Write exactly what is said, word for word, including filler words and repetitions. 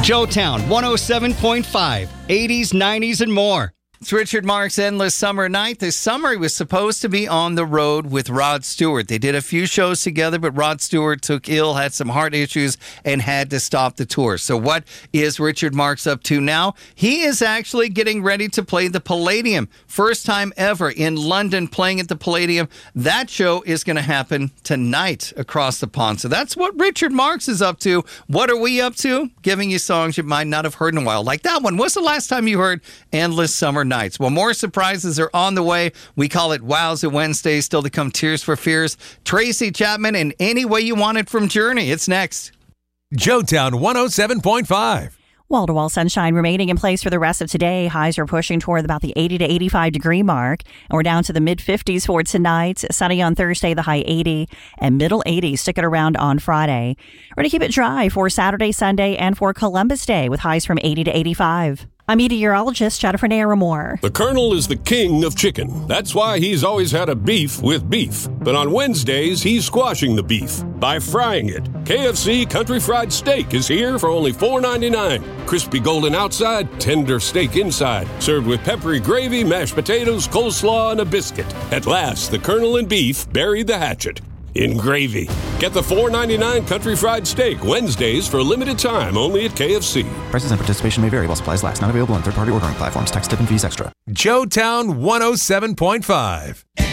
Joetown one oh seven point five, eighties, nineties, and more. It's Richard Mark's Endless Summer Night. This summer, he was supposed to be on the road with Rod Stewart. They did a few shows together, but Rod Stewart took ill, had some heart issues, and had to stop the tour. So what is Richard Marx up to now? He is actually getting ready to play the Palladium. First time ever in London playing at the Palladium. That show is going to happen tonight across the pond. So that's what Richard Marx is up to. What are we up to? Giving you songs you might not have heard in a while. Like that one. What's the last time you heard Endless Summer Night? Well, more surprises are on the way. We call it Wowza Wednesday. Still to come, Tears for Fears, Tracy Chapman, and Any Way You Want It from Journey. It's next. Joetown one oh seven point five. Wall-to-wall sunshine remaining in place for the rest of today. Highs are pushing toward about the eighty to eighty-five degree mark. And we're down to the mid-fifties for tonight. Sunny on Thursday, the high eighty. And middle eighties sticking around on Friday. We're going to keep it dry for Saturday, Sunday, and for Columbus Day with highs from eighty to eighty-five. I'm meteorologist Jennifer Naramore. The Colonel is the king of chicken. That's why he's always had a beef with beef. But on Wednesdays, he's squashing the beef by frying it. K F C Country Fried Steak is here for only four ninety-nine. Crispy golden outside, tender steak inside. Served with peppery gravy, mashed potatoes, coleslaw, and a biscuit. At last, the Colonel and beef buried the hatchet in gravy. Get the four ninety-nine Country Fried Steak Wednesdays for a limited time only at K F C. Prices and participation may vary while supplies last. Not available on third-party ordering platforms. Tax, tip, and fees extra. Joetown one oh seven point five.